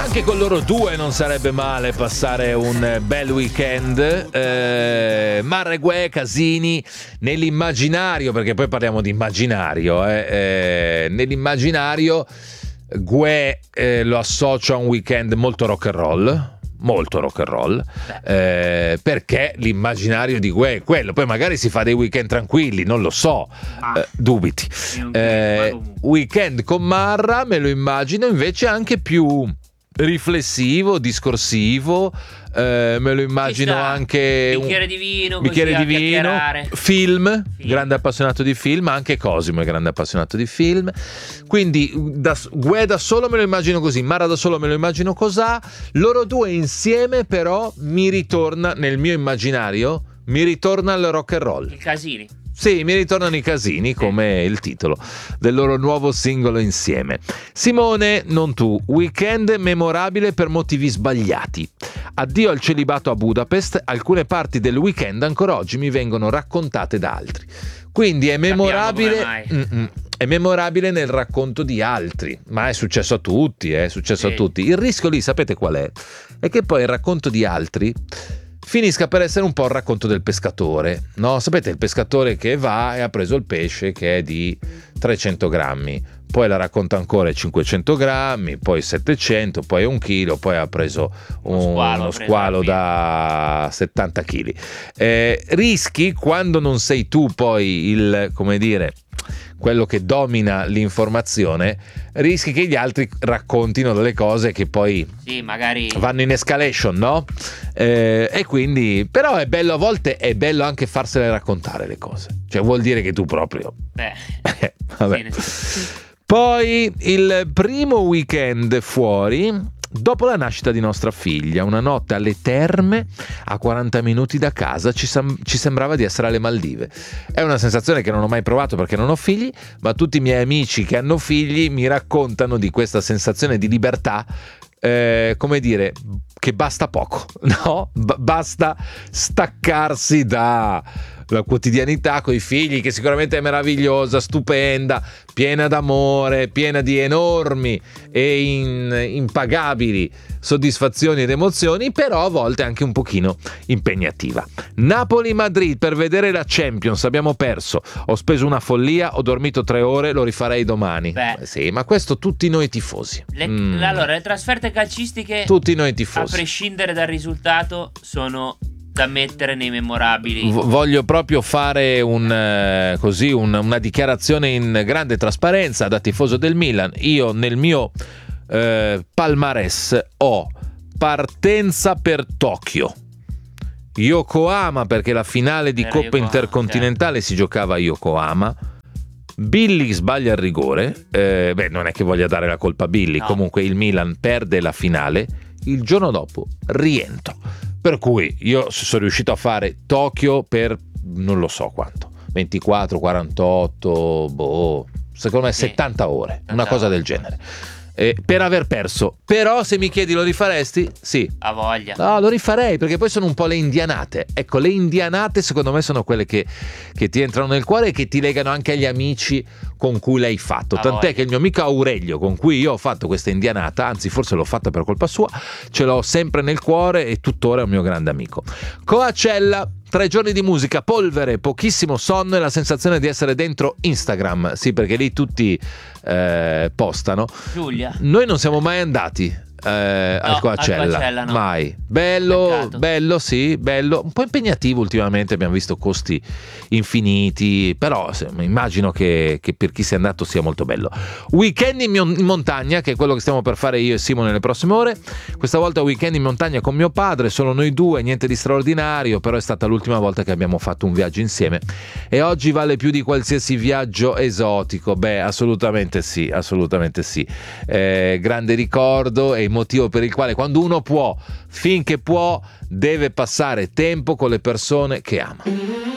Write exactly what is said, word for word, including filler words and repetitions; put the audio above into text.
Anche con loro due non sarebbe male passare un bel weekend. eh, Marre Casini nell'immaginario, perché poi parliamo di immaginario, eh, eh, nell'immaginario Gue eh, lo associo a un weekend molto rock and roll, molto rock and roll, eh, perché l'immaginario di Gue è quello. Poi magari si fa dei weekend tranquilli, non lo so, eh, dubiti. Eh, weekend con Marra me lo immagino invece anche più riflessivo, discorsivo, eh, me lo immagino anche bicchiere di vino, bicchiere così, di vino, film, film, grande appassionato di film, anche Cosimo è grande appassionato di film, quindi da, Gue da solo me lo immagino così, Mara da solo me lo immagino cosà, loro due insieme però mi ritorna nel mio immaginario, mi ritorna il rock and roll. Il Casini. Sì, mi ritornano i Casini, come il titolo del loro nuovo singolo insieme. Simone, non tu, weekend memorabile per motivi sbagliati. Addio al celibato a Budapest, alcune parti del weekend ancora oggi mi vengono raccontate da altri. Quindi è memorabile, è memorabile nel racconto di altri, ma è successo a tutti, è successo sì. a tutti. Il rischio lì, sapete qual è? È che poi il racconto di altri finisca per essere un po' il racconto del pescatore, no? Sapete, il pescatore che va e ha preso il pesce che è di trecento grammi, poi la racconta ancora cinquecento grammi, poi settecento, poi un chilo, poi ha preso un, uno squalo, uno squalo da settanta chili. Eh, rischi, quando non sei tu poi il, come dire, quello che domina l'informazione, rischi che gli altri raccontino delle cose che poi sì, magari vanno in escalation, no? Eh, e quindi, però è bello, a volte è bello anche farsele raccontare le cose, cioè vuol dire che tu proprio beh eh, vabbè. Sì. Poi il primo weekend fuori dopo la nascita di nostra figlia, una notte alle terme a quaranta minuti da casa, ci, sem- ci sembrava di essere alle Maldive. È una sensazione che non ho mai provato perché non ho figli, ma tutti i miei amici che hanno figli mi raccontano di questa sensazione di libertà, eh, come dire, che basta poco, no? B- basta staccarsi da la quotidianità coi figli, che sicuramente è meravigliosa, stupenda, piena d'amore, piena di enormi e in, impagabili soddisfazioni ed emozioni, però a volte anche un pochino impegnativa. Napoli-Madrid per vedere la Champions, abbiamo perso, ho speso una follia, ho dormito tre ore, lo rifarei domani. Beh, sì, ma questo tutti noi tifosi. Le, mm. Allora, le trasferte calcistiche, tutti noi tifosi, a prescindere dal risultato, sono da mettere nei memorabili. V- voglio proprio fare un eh, così un, una dichiarazione in grande trasparenza da tifoso del Milan. Io nel mio eh, palmarès ho partenza per Tokyo, Yokohama perché la finale di per Coppa Yokohama, Intercontinentale certo. si giocava a Yokohama. Billy sbaglia il rigore, eh, beh non è che voglia dare la colpa a Billy, no. Comunque il Milan perde la finale, il giorno dopo rientro. Per cui io sono riuscito a fare Tokyo per non lo so quanto, ventiquattro, quarantotto, boh, secondo me sì. settanta ore, una cosa del genere. Eh, per aver perso. Però se mi chiedi lo rifaresti? Sì. A voglia. No, lo rifarei perché poi sono un po' le indianate. Ecco, le indianate secondo me sono quelle che, che ti entrano nel cuore e che ti legano anche agli amici con cui l'hai fatto. A Tant'è voglia. che il mio amico Aurelio, con cui io ho fatto questa indianata, anzi forse l'ho fatta per colpa sua, ce l'ho sempre nel cuore e tuttora è un mio grande amico. Coachella, tre giorni di musica, polvere, pochissimo sonno e la sensazione di essere dentro Instagram. Sì, perché lì tutti eh, postano. Giulia. Noi non siamo mai andati eh, no, al Coachella, al Coachella no. Mai. Bello, Peccato. bello, sì, bello, un po' impegnativo ultimamente, abbiamo visto costi infiniti, però se, immagino che, che per chi sia andato sia molto bello. Weekend in, in montagna, che è quello che stiamo per fare io e Simo nelle prossime ore. Questa volta weekend in montagna con mio padre, solo noi due, niente di straordinario, però è stata l'ultima volta che abbiamo fatto un viaggio insieme e oggi vale più di qualsiasi viaggio esotico. Beh, assolutamente sì, assolutamente sì. Eh, grande ricordo e il motivo per il quale quando uno può, finché può, deve passare tempo con le persone che ama.